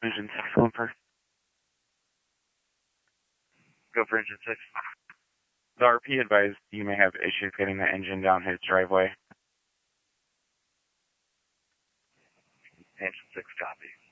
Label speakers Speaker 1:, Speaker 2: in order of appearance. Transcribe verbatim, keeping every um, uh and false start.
Speaker 1: Engine six, going first. Go for engine six. The R P advised you may have issues getting the engine down his driveway. Engine six, copy.